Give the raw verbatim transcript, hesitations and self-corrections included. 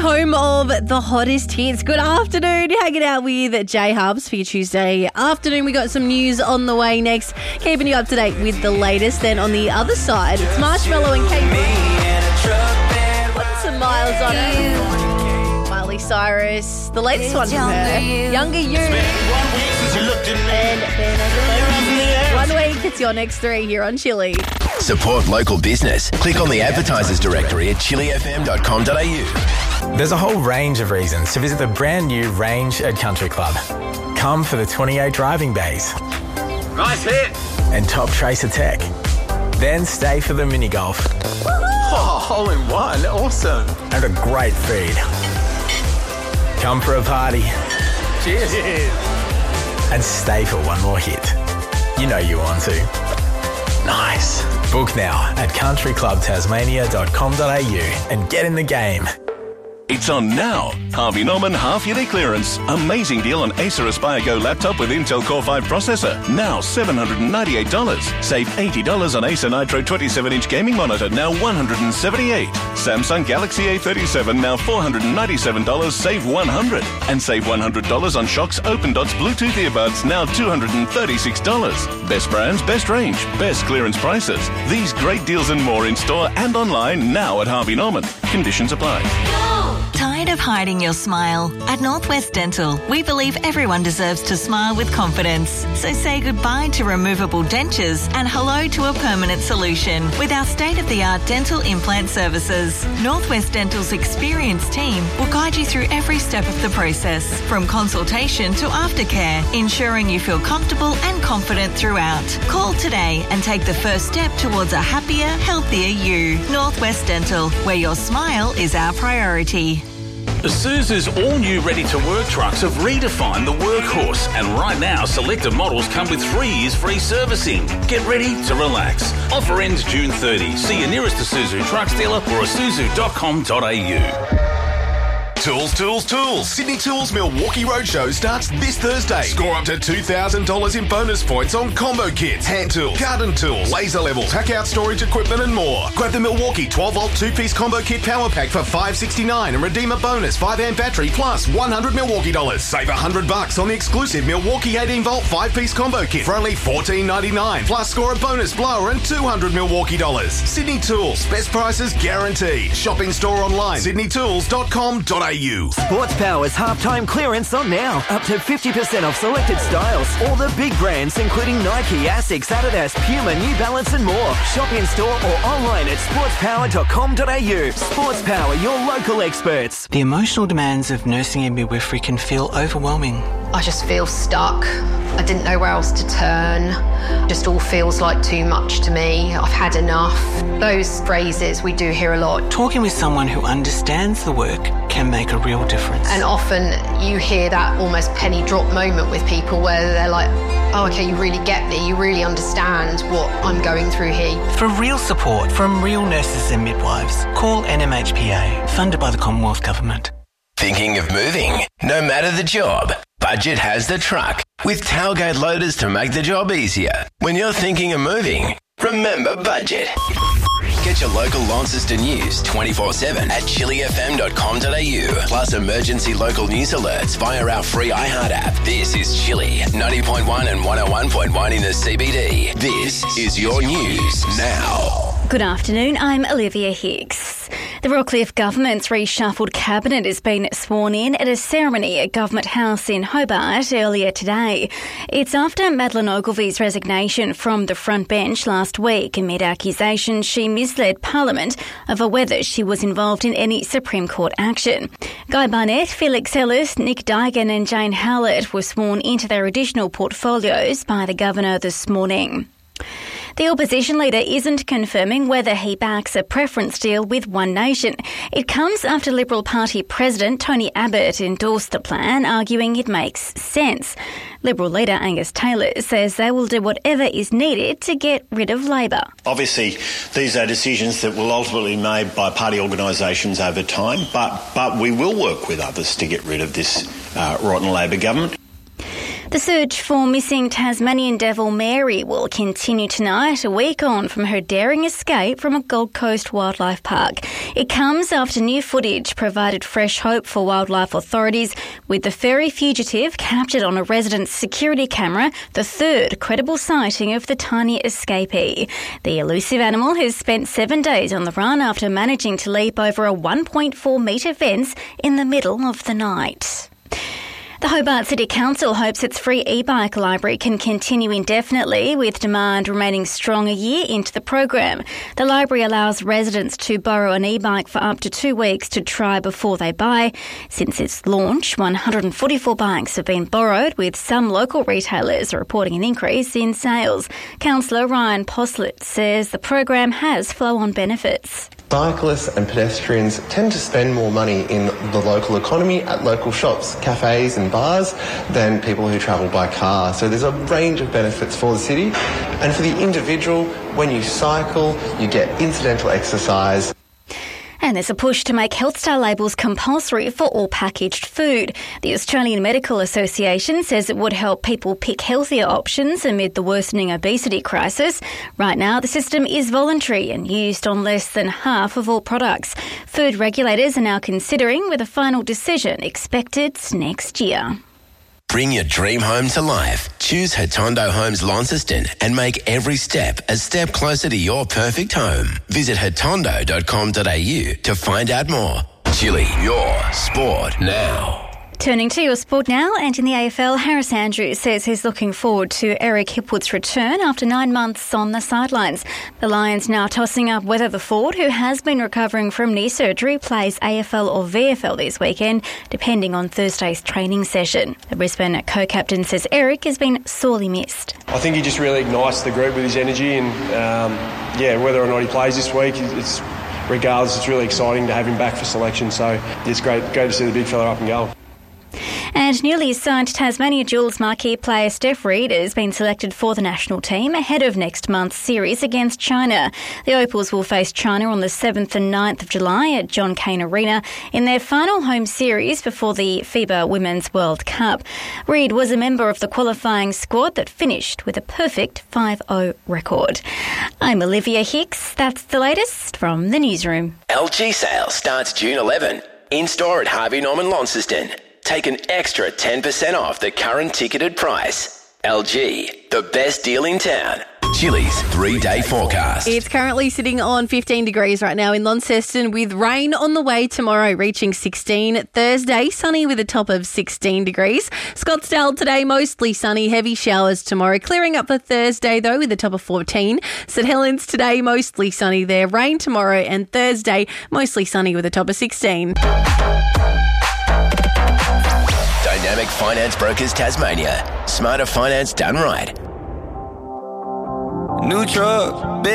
home of the hottest hits. Good afternoon. Hanging out with J Hubs for your Tuesday afternoon. We got some news on the way next. Keeping you up to date with the latest. Then on the other side, it's Marshmello and Kate. Putting some miles on it. Miley Cyrus. The latest one from her. Younger You. And Ben One week, it's your next three here on Chili. Support local business. Click on the advertisers directory at chili f m dot com dot a u. There's a whole range of reasons to visit the brand new Range at Country Club. Come for the twenty-eight driving bays. Nice hit. And top tracer tech. Then stay for the mini golf. Oh, hole in one. Awesome. And a great feed. Come for a party. Cheers. Cheers. And stay for one more hit. You know you want to. Nice. Book now at country club tasmania dot com dot a u and get in the game. It's on now. Harvey Norman half-yearly clearance. Amazing deal on Acer Aspire Go laptop with Intel Core five processor. Now seven hundred ninety-eight dollars. Save eighty dollars on Acer Nitro twenty-seven inch gaming monitor, now one hundred seventy-eight dollars. Samsung Galaxy A thirty-seven, now four hundred ninety-seven dollars. Save one hundred dollars. And save one hundred dollars on Shox Open Dots Bluetooth earbuds, now two hundred thirty-six dollars. Best brands, best range, best clearance prices. These great deals and more in store and online now at Harvey Norman. Conditions apply. Tired of hiding your smile? At Northwest Dental, we believe everyone deserves to smile with confidence. So say goodbye to removable dentures and hello to a permanent solution with our state-of-the-art dental implant services. Northwest Dental's experienced team will guide you through every step of the process, from consultation to aftercare, ensuring you feel comfortable and confident throughout. Call today and take the first step towards a happier, healthier you. Northwest Dental, where your smile is our priority. Isuzu's all-new ready-to-work trucks have redefined the workhorse, and right now selected models come with three years free servicing. Get ready to relax. Offer ends June thirtieth. See your nearest Isuzu trucks dealer or isuzu dot com dot a u. Tools, tools, tools. Sydney Tools Milwaukee Roadshow starts this Thursday. Score up to two thousand dollars in bonus points on combo kits, hand tools, garden tools, laser levels, pack out storage equipment and more. Grab the Milwaukee twelve volt two-piece combo kit power pack for five dollars sixty-nine and redeem a bonus five amp battery plus one hundred Milwaukee dollars. Save one hundred bucks on the exclusive Milwaukee eighteen volt five-piece combo kit for only fourteen ninety-nine. Plus score a bonus blower and two hundred Milwaukee dollars. Sydney Tools, best prices guaranteed. Shopping store online, sydney tools dot com dot a u. Sports Power's halftime clearance on now. Up to fifty percent off selected styles. All the big brands including Nike, Asics, Adidas, Puma, New Balance and more. Shop in store or online at sports power dot com dot a u. Sports Power, your local experts. The emotional demands of nursing and midwifery can feel overwhelming. I just feel stuck. I didn't know where else to turn. Just all feels like too much to me. I've had enough. Those phrases we do hear a lot. Talking with someone who understands the work can make a real difference. And often you hear that almost penny drop moment with people where they're like, oh, okay, you really get me. You really understand what I'm going through here. For real support from real nurses and midwives, call N M H P A, funded by the Commonwealth Government. Thinking of moving? No matter the job, Budget has the truck with tailgate loaders to make the job easier. When you're thinking of moving, remember Budget. Get your local Launceston news twenty-four seven at chili f m dot com dot a u. Plus emergency local news alerts via our free iHeart app. This is Chili, ninety point one and one oh one point one in the C B D. This is your news now. Good afternoon, I'm Olivia Hicks. The Rockcliffe Government's reshuffled cabinet has been sworn in at a ceremony at Government House in Hobart earlier today. It's after Madeleine Ogilvy's resignation from the front bench last week amid accusations she misled Parliament over whether she was involved in any Supreme Court action. Guy Barnett, Felix Ellis, Nick Duigan and Jane Howlett were sworn into their additional portfolios by the Governor this morning. The opposition leader isn't confirming whether he backs a preference deal with One Nation. It comes after Liberal Party President Tony Abbott endorsed the plan, arguing it makes sense. Liberal leader Angus Taylor says they will do whatever is needed to get rid of Labor. Obviously, these are decisions that will ultimately be made by party organisations over time, but, but we will work with others to get rid of this uh, rotten Labor government. The search for missing Tasmanian devil Mary will continue tonight, a week on from her daring escape from a Gold Coast wildlife park. It comes after new footage provided fresh hope for wildlife authorities, with the furry fugitive captured on a resident's security camera, the third credible sighting of the tiny escapee. The elusive animal has spent seven days on the run after managing to leap over a one point four metre fence in the middle of the night. The Hobart City Council hopes its free e-bike library can continue indefinitely, with demand remaining strong a year into the program. The library allows residents to borrow an e-bike for up to two weeks to try before they buy. Since its launch, one hundred forty-four bikes have been borrowed, with some local retailers reporting an increase in sales. Councillor Ryan Postlett says the program has flow-on benefits. Cyclists and pedestrians tend to spend more money in the local economy at local shops, cafes and bars than people who travel by car. So there's a range of benefits for the city. And for the individual, when you cycle, you get incidental exercise. And there's a push to make Health Star labels compulsory for all packaged food. The Australian Medical Association says it would help people pick healthier options amid the worsening obesity crisis. Right now, the system is voluntary and used on less than half of all products. Food regulators are now considering, with a final decision expected next year. Bring your dream home to life. Choose Hatondo Homes Launceston and make every step a step closer to your perfect home. Visit hatondo dot com dot a u to find out more. Chili, your sport now. Turning to your sport now, and in the A F L, Harris Andrews says he's looking forward to Eric Hipwood's return after nine months on the sidelines. The Lions now tossing up whether the forward, who has been recovering from knee surgery, plays A F L or V F L this weekend, depending on Thursday's training session. The Brisbane co-captain says Eric has been sorely missed. I think he just really ignites the group with his energy, and um, yeah, whether or not he plays this week, it's regardless, it's really exciting to have him back for selection. So it's great, great to see the big fella up and going. And newly signed Tasmania Jewels marquee player Steph Reid has been selected for the national team ahead of next month's series against China. The Opals will face China on the seventh and ninth of July at John Cain Arena in their final home series before the FIBA Women's World Cup. Reid was a member of the qualifying squad that finished with a perfect five oh record. I'm Olivia Hicks. That's the latest from the newsroom. L G sale starts June eleventh. In store at Harvey Norman Launceston. Take an extra ten percent off the current ticketed price. L G, the best deal in town. Chili's three-day forecast. It's currently sitting on fifteen degrees right now in Launceston, with rain on the way tomorrow, reaching sixteen. Thursday, sunny with a top of sixteen degrees. Scottsdale today, mostly sunny, heavy showers tomorrow. Clearing up for Thursday, though, with a top of fourteen. St Helens today, mostly sunny there. Rain tomorrow, and Thursday, mostly sunny with a top of sixteen. Dynamic Finance Brokers Tasmania. Smarter finance done right. New truck.